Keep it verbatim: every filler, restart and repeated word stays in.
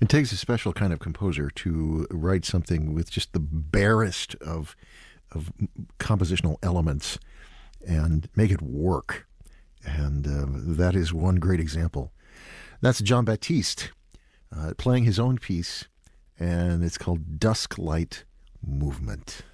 It takes a special kind of composer to write something with just the barest of of compositional elements and make it work. And uh, that is one great example. That's Jon Batiste uh, playing his own piece, and it's called Dusk Light Movement.